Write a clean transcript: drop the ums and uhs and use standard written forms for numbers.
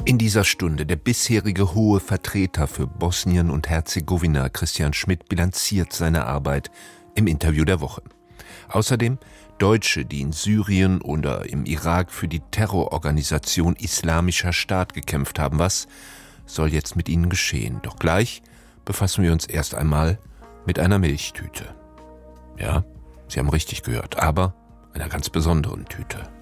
In dieser Stunde der bisherige hohe Vertreter für Bosnien und Herzegowina, Christian Schmidt, bilanziert seine Arbeit im Interview der Woche. Außerdem Deutsche, die in Syrien oder im Irak für die Terrororganisation Islamischer Staat gekämpft haben. Was soll jetzt mit ihnen geschehen? Doch gleich befassen wir uns erst einmal mit einer Milchtüte. Ja, Sie haben richtig gehört, aber einer ganz besonderen Tüte.